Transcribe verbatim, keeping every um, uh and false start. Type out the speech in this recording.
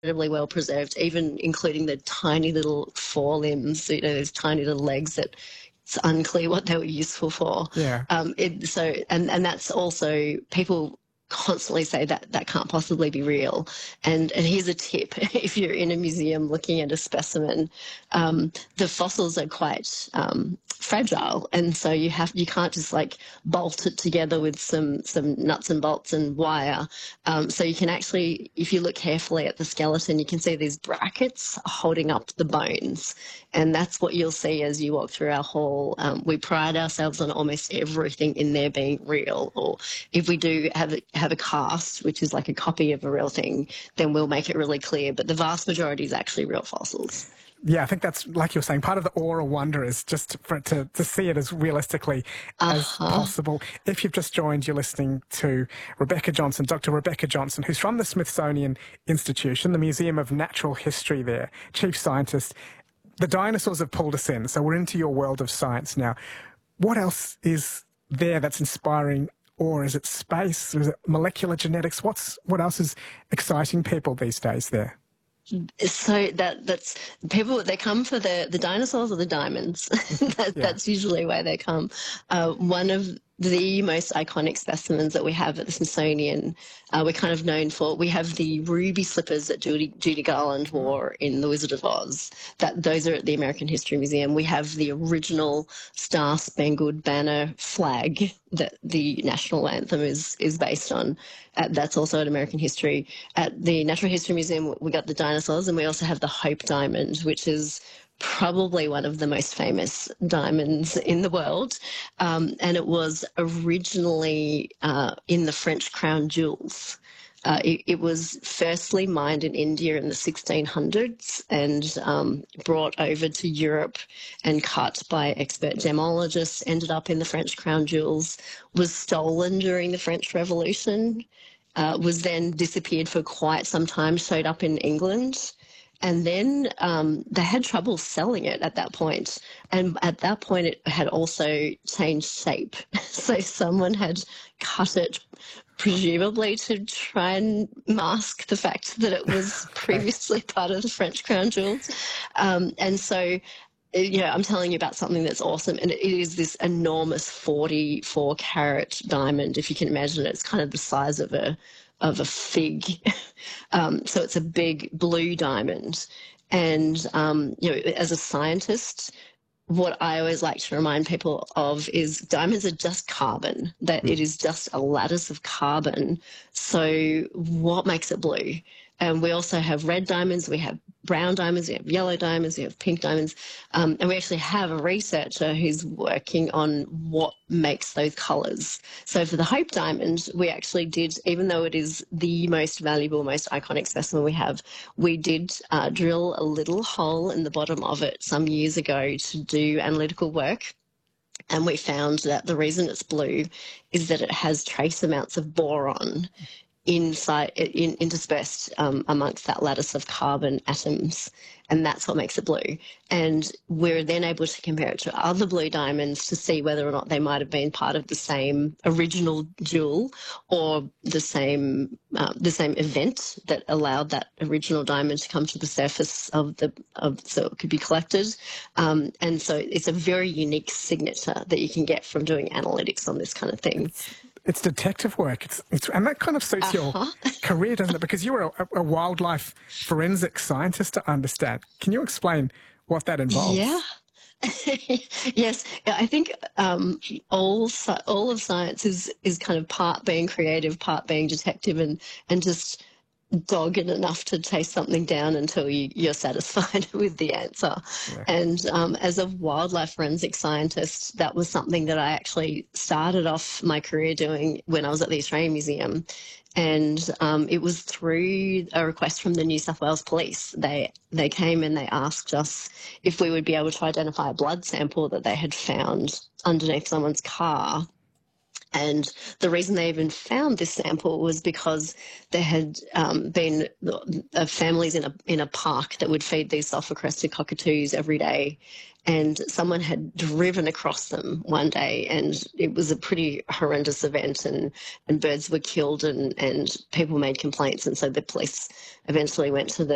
incredibly well preserved, even including the tiny little forelimbs, you know, those tiny little legs that it's unclear what they were useful for. Yeah. Um, it, so, and, and that's also, people constantly say that that can't possibly be real. And, and here's a tip. If you're in a museum looking at a specimen, um, the fossils are quite um, fragile. And so you have, you can't just like bolt it together with some, some nuts and bolts and wire. Um, so you can actually, if you look carefully at the skeleton, you can see these brackets holding up the bones. And that's what you'll see as you walk through our hall. Um, we pride ourselves on almost everything in there being real. Or if we do have a, have a cast, which is like a copy of a real thing, then we'll make it really clear. But the vast majority is actually real fossils. Yeah, I think that's, like you're saying, part of the awe or wonder is just for it to, to see it as realistically as Uh-huh. possible. If you've just joined, you're listening to Rebecca Johnson, Doctor Rebecca Johnson, who's from the Smithsonian Institution, the Museum of Natural History there, chief scientist. The dinosaurs have pulled us in, so we're into your world of science now. What else is there that's inspiring? Or is it space? Is it molecular genetics? What's what else is exciting people these days there? So that that's people, they come for the the dinosaurs or the diamonds. that, Yeah. That's usually where they come. Uh, one of the most iconic specimens that we have at the Smithsonian, uh, we're kind of known for. We have the ruby slippers that Judy, Judy Garland wore in The Wizard of Oz. That those are at the American History Museum. We have the original Star Spangled Banner flag that the national anthem is is based on. Uh, that's also at American History. At the Natural History Museum, we got the dinosaurs, and we also have the Hope Diamond, which is probably one of the most famous diamonds in the world. Um, and it was originally uh, in the French crown jewels. Uh, it, it was firstly mined in India in the sixteen hundreds and um, brought over to Europe and cut by expert gemologists, ended up in the French crown jewels, was stolen during the French Revolution, uh, was then disappeared for quite some time, showed up in England. And then um, they had trouble selling it at that point. And at that point, it had also changed shape. So someone had cut it, presumably to try and mask the fact that it was previously part of the French crown jewels. Um, and so, you know, I'm telling you about something that's awesome. And it is this enormous forty-four carat diamond. If you can imagine it, it's kind of the size of a of a fig. Um, so it's a big blue diamond. And, um, you know, as a scientist, what I always like to remind people of is diamonds are just carbon, that it is just a lattice of carbon. So what makes it blue? And we also have red diamonds, we have brown diamonds, we have yellow diamonds, we have pink diamonds. Um, and we actually have a researcher who's working on what makes those colours. So for the Hope Diamond, we actually did, even though it is the most valuable, most iconic specimen we have, we did uh, drill a little hole in the bottom of it some years ago to do analytical work. And we found that the reason it's blue is that it has trace amounts of boron inside, in, interspersed um, amongst that lattice of carbon atoms, and that's what makes it blue. And we're then able to compare it to other blue diamonds to see whether or not they might have been part of the same original jewel or the same uh, the same event that allowed that original diamond to come to the surface of the of so it could be collected. Um, and so it's a very unique signature that you can get from doing analytics on this kind of thing. It's, it's detective work. It's, it's and that kind of suits Uh-huh. your career, doesn't it? Because you were a, a wildlife forensic scientist, to understand. Can you explain what that involves? Yeah. Yes, I think um, all all of science is is kind of part being creative, part being detective, and and just dogged enough to chase something down until you, you're satisfied with the answer. Yeah. And um, as a wildlife forensic scientist, that was something that I actually started off my career doing when I was at the Australian Museum. And um, it was through a request from the New South Wales Police. They they came and they asked us if we would be able to identify a blood sample that they had found underneath someone's car. And the reason they even found this sample was because there had um, been uh, families in a in a park that would feed these sulphur-crested cockatoos every day, and someone had driven across them one day, and it was a pretty horrendous event, and, and birds were killed, and, and people made complaints, and so the police eventually went to the